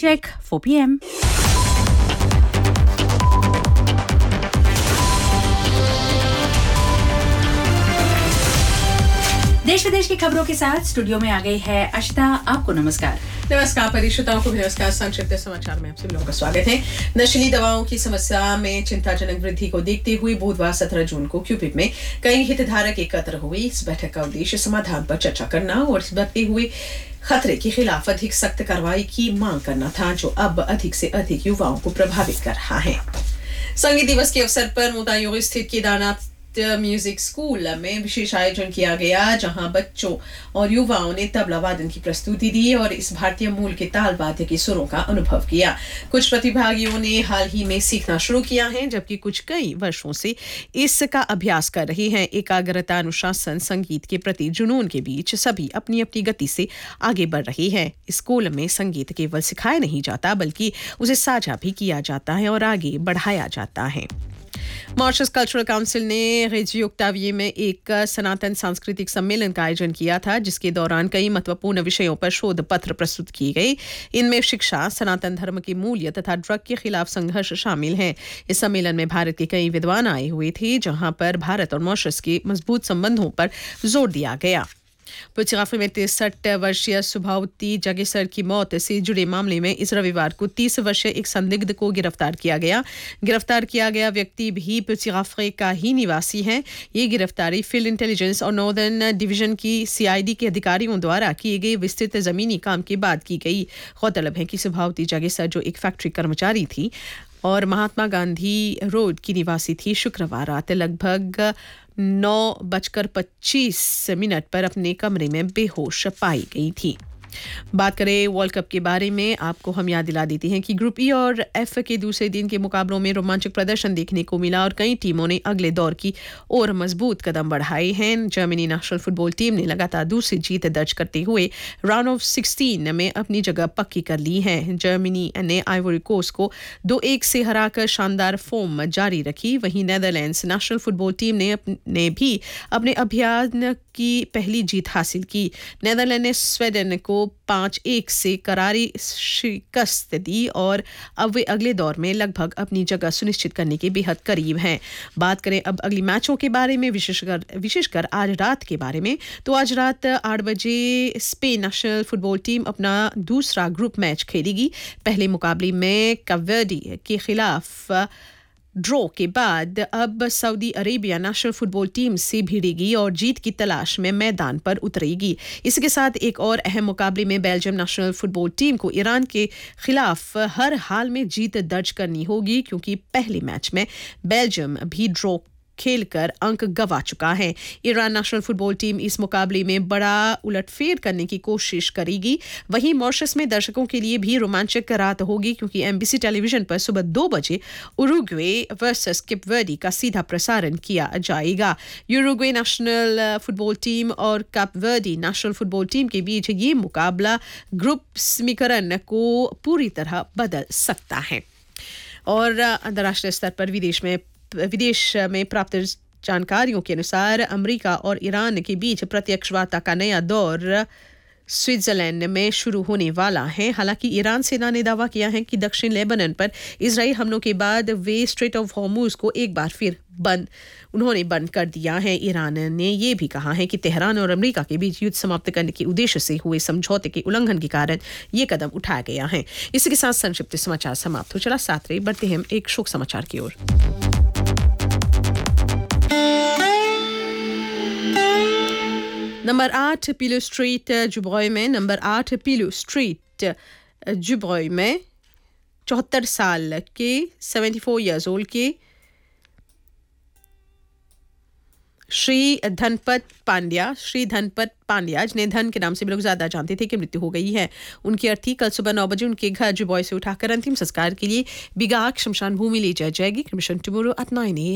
check, 4 p.m. देश विदेश की खबरों के साथ स्टूडियो में आ गई है अशिता। आपको नमस्कार। नमस्कार परिश्रोताओं को भी नमस्कार। संक्षिप्त समाचार में आप सभी लोगों का स्वागत है। नशीली दवाओं की समस्या में चिंताजनक वृद्धि को देखते हुए बुधवार 17 जून को क्यूपिड में कई हितधारक एकत्र हुए। इस बैठक का उद्देश्य समाधान पर चर्चा करना और इस बढ़ते हुए खतरे के खिलाफ अधिक सख्त कार्रवाई की मांग करना था, जो अब अधिक से अधिक युवाओं को प्रभावित कर रहा है। संगीत दिवस के अवसर पर मोतायों स्थित केदारनाथ म्यूजिक स्कूल में विशेष आयोजन किया गया, जहां बच्चों और युवाओं ने तबला वादन की प्रस्तुति दी और इस भारतीय मूल के ताल वाद्य के सुरों का अनुभव किया। कुछ प्रतिभागियों ने हाल ही में सीखना शुरू किया है, जबकि कुछ कई वर्षों से इसका अभ्यास कर रहे हैं। एकाग्रता, अनुशासन, संगीत के प्रति जुनून के बीच सभी अपनी अपनी गति से आगे बढ़ रहे हैं। स्कूल में संगीत केवल सिखाया नहीं जाता, बल्कि उसे साझा भी किया जाता है और आगे बढ़ाया जाता है। मॉरिशस कल्चरल काउंसिल ने रेजियो ओक्टाविये में एक सनातन सांस्कृतिक सम्मेलन का आयोजन किया था, जिसके दौरान कई महत्वपूर्ण विषयों पर शोध पत्र प्रस्तुत किए गए। इनमें शिक्षा, सनातन धर्म के मूल्य तथा ड्रग के खिलाफ संघर्ष शामिल हैं। इस सम्मेलन में भारत के कई विद्वान आए हुए थे, जहां पर भारत और मॉरिशस के मजबूत संबंधों पर जोर दिया गया। पुचिराफी में 63 वर्षीय सुभावती जागेसर की मौत से जुड़े मामले में इस रविवार को 30 वर्षीय एक संदिग्ध को गिरफ्तार किया गया। गिरफ्तार किया गया व्यक्ति भी पुचिराफी का ही निवासी है। ये गिरफ्तारी फील्ड इंटेलिजेंस और नॉर्दर्न डिवीजन की सीआईडी के अधिकारियों द्वारा किए गए विस्तृत जमीनी काम के बाद की गई। गौरतलब है कि सुभावती जागेसर, जो एक फैक्ट्री कर्मचारी थी और महात्मा गांधी रोड की निवासी थी, शुक्रवार रात लगभग 9:25 पर अपने कमरे में बेहोश पाई गई थी। बात करें वर्ल्ड कप के बारे में, आपको हम याद दिला देते हैं कि ग्रुप ई और एफ के दूसरे दिन के मुकाबलों में रोमांचक प्रदर्शन देखने को मिला और कई टीमों ने अगले दौर की ओर मजबूत कदम बढ़ाए हैं। जर्मनी नेशनल फुटबॉल टीम ने लगातार दूसरी जीत दर्ज करते हुए राउंड ऑफ 16 में अपनी जगह पक्की कर ली है। जर्मनी ने आइवरी कोस्ट को 2-1 से हराकर शानदार फॉर्म जारी रखी। वहीं नेदरलैंड्स नेशनल फुटबॉल टीम ने भी अपने अभियान की पहली जीत हासिल की। नेदरलैंड ने स्वीडन को 5-1 से करारी शिकस्त दी और अब वे अगले दौर में लगभग अपनी जगह सुनिश्चित करने के बेहद करीब हैं। बात करें अब अगली मैचों के बारे में, विशेषकर आज रात के बारे में, तो आज रात 8 बजे स्पेन नेशनल फुटबॉल टीम अपना दूसरा ग्रुप मैच खेलेगी। पहले मुकाबले में कैप वर्डे के खिलाफ ड्रॉ के बाद अब Saudi Arabia national football team से भिड़ेगी और जीत की तलाश में मैदान पर उतरेगी। इसके साथ एक और अहम मुकाबले में बेल्जियम नेशनल फुटबॉल टीम को ईरान के खिलाफ हर हाल में जीत दर्ज करनी होगी, क्योंकि पहले मैच में बेल्जियम भी ड्रॉ खेलकर अंक गंवा चुका है। ईरान नेशनल फुटबॉल टीम इस मुकाबले में बड़ा उलटफेर करने की कोशिश करेगी। वहीं मॉरिशस में दर्शकों के लिए भी रोमांचक रात होगी, क्योंकि एमबीसी टेलीविजन पर सुबह 2 बजे उरुग्वे वर्सेस कैप वर्डे का सीधा प्रसारण किया जाएगा। उरुग्वे नेशनल फुटबॉल टीम और cap Verde national football team के बीच ये मुकाबला ग्रुप समीकरण को पूरी तरह बदल सकता है। और अंतर्राष्ट्रीय स्तर पर विदेश में प्राप्त जानकारियों के अनुसार अमेरिका और ईरान के बीच प्रत्यक्ष वार्ता का नया दौर स्विट्जरलैंड में शुरू होने वाला है। हालांकि ईरान सेना ने दावा किया है कि दक्षिण लेबनान पर इजराइल हमलों के बाद वे स्ट्रेट ऑफ हॉर्मुज को एक बार फिर बंद कर दिया है। ईरान ने यह भी कहा है कि तेहरान और अमेरिका के बीच युद्ध समाप्त करने के उद्देश्य से हुए समझौते के उल्लंघन के कारण ये कदम उठाया गया है। इसी के साथ संक्षिप्त समाचार समाप्त हो चला। साथ ही बढ़ते हैं एक शोक समाचार की ओर। नंबर 8 पिलो स्ट्रीट जुब्रॉय में 74 साल के 74 इयर्स ओल्ड के श्री धनपत पांड्या, जिन्हें धन के नाम से भी लोग ज्यादा जानते थे, कि मृत्यु हो गई है। उनकी अर्थी कल सुबह 9 बजे उनके घर जुब्रॉय से उठाकर अंतिम संस्कार के लिए बिगाक शमशान भूमि ले जाई जाएगी। Mission tomorrow at 9 AM